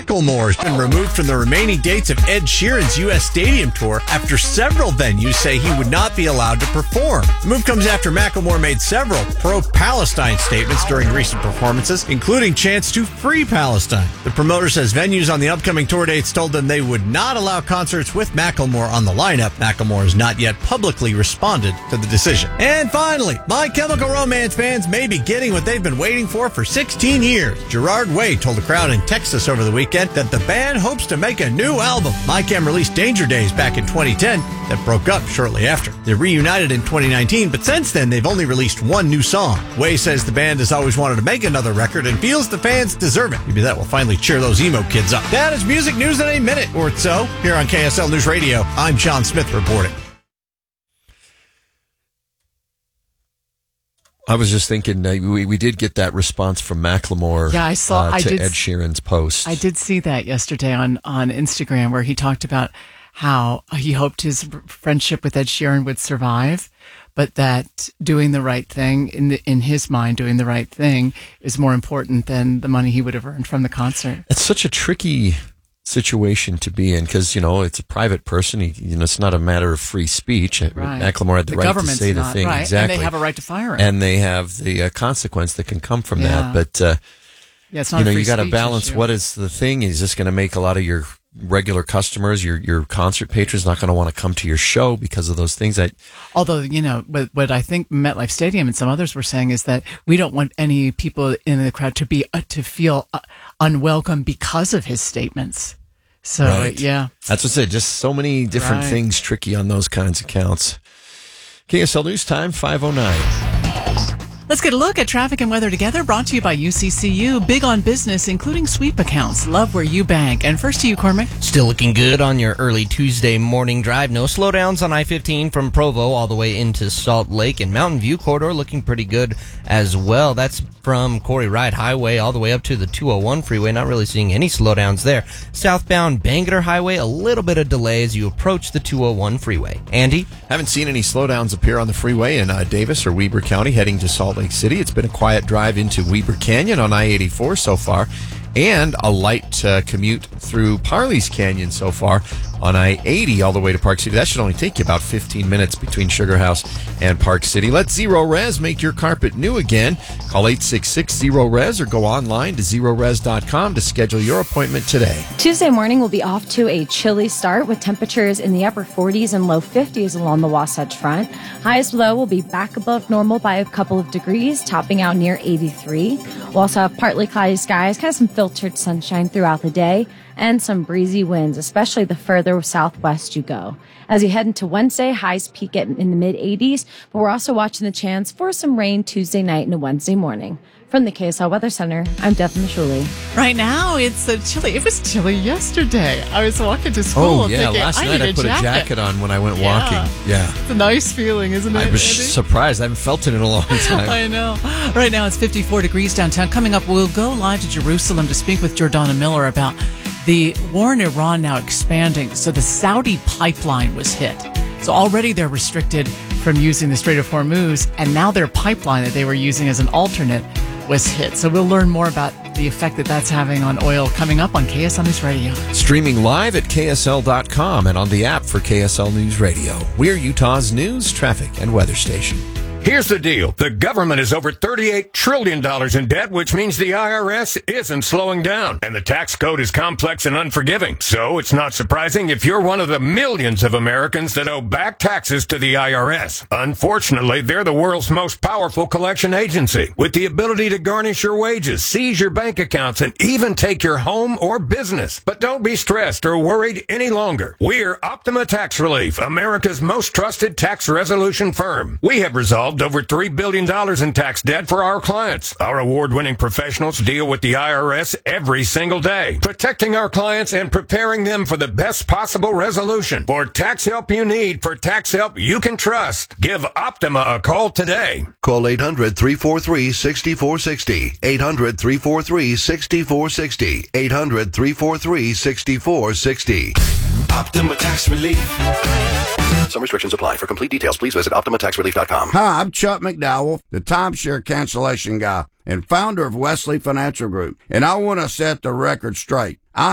Macklemore has been removed from the remaining dates of Ed Sheeran's U.S. Stadium tour after several venues say he would not be allowed to perform. The move comes after Macklemore made several pro-Palestine statements during recent performances, including chants to free Palestine. The promoter says venues on the upcoming tour dates told them they would not allow concerts with Macklemore on the lineup. Macklemore has not yet publicly responded to the decision. And finally, My Chemical Romance fans may be getting what they've been waiting for 16 years. Gerard Way told the crowd in Texas over the weekend that the band hopes to make a new album. My Chem released Danger Days back in 2010 that broke up shortly after. They reunited in 2019, but since then they've only released one new song. Way says the band has always wanted to make another record and feels the fans deserve it. Maybe that will finally cheer those emo kids up. That is music news in a minute or so here on KSL News Radio. I'm John Smith reporting. I was just thinking, we did get that response from Macklemore. Yeah, I saw to Ed Sheeran's post. I did see that yesterday on Instagram, where he talked about how he hoped his friendship with Ed Sheeran would survive, but that doing the right thing, in his mind, doing the right thing is more important than the money he would have earned from the concert. It's such a tricky situation to be in because, it's a private person. It's not a matter of free speech. Right. Macklemore had the right to say the thing. Right. Exactly. And they have a right to fire him. And they have the consequence that can come from that. But, it's not you got to balance issue. What is the thing. Is this going to make a lot of your regular customers, your concert patrons, not going to want to come to your show because of those things? Although, what I think MetLife Stadium and some others were saying is that we don't want any people in the crowd to feel unwelcome because of his statements. So, right. Yeah. That's what I said. Just so many different things tricky on those kinds of counts. KSL News Time, 5:09. Let's get a look at traffic and weather together, brought to you by UCCU. Big on business, including sweep accounts. Love where you bank. And first to you, Cormac. Still looking good on your early Tuesday morning drive. No slowdowns on I-15 from Provo all the way into Salt Lake. And Mountain View Corridor looking pretty good as well. That's from Corey Wright Highway all the way up to the 201 freeway. Not really seeing any slowdowns there. Southbound Bangerter Highway, a little bit of delay as you approach the 201 freeway. Andy? Haven't seen any slowdowns appear on the freeway in Davis or Weber County heading to Salt Lake City. It's been a quiet drive into Weber Canyon on I-84 so far, and a light commute through Parley's Canyon so far on I-80 all the way to Park City. That should only take you about 15 minutes between Sugar House and Park City. Let Zero Res make your carpet new again. Call 866-ZERO-RES or go online to zerores.com to schedule your appointment today. Tuesday morning will be off to a chilly start with temperatures in the upper 40s and low 50s along the Wasatch Front. Highest low will be back above normal by a couple of degrees, topping out near 83. We'll also have partly cloudy skies, kind of some filtered sunshine throughout the day, and some breezy winds, especially the further southwest you go. As you head into Wednesday, highs peak in the mid-80s, but we're also watching the chance for some rain Tuesday night and Wednesday morning. From the KSL Weather Center, I'm Devin Mishuli. Right now, it's chilly. It was chilly yesterday. I was walking to school thinking, last night I put a jacket on when I went walking. Yeah. It's a nice feeling, isn't it, I was Andy? surprised. I haven't felt it in a long time. I know. Right now, it's 54 degrees downtown. Coming up, we'll go live to Jerusalem to speak with Jordana Miller about the war in Iran now expanding. So the Saudi pipeline was hit. So already they're restricted from using the Strait of Hormuz, and now their pipeline that they were using as an alternate was hit. So we'll learn more about the effect that that's having on oil coming up on KSL News Radio. Streaming live at KSL.com and on the app for KSL News Radio. We're Utah's news, traffic, and weather station. Here's the deal. The government is over $38 trillion in debt, which means the IRS isn't slowing down. And the tax code is complex and unforgiving. So it's not surprising if you're one of the millions of Americans that owe back taxes to the IRS. Unfortunately, they're the world's most powerful collection agency, with the ability to garnish your wages, seize your bank accounts, and even take your home or business. But don't be stressed or worried any longer. We're Optima Tax Relief, America's most trusted tax resolution firm. We have resolved over $3 billion in tax debt for our clients. Our award-winning professionals deal with the IRS every single day, protecting our clients and preparing them for the best possible resolution. For tax help you need, for tax help you can trust, give Optima a call today. Call 800-343-6460. 800-343-6460. 800-343-6460. Optima Tax Relief. Some restrictions apply. For complete details, please visit OptimaTaxRelief.com. Hi, I'm Chuck McDowell, the timeshare cancellation guy and founder of Wesley Financial Group, and I want to set the record straight.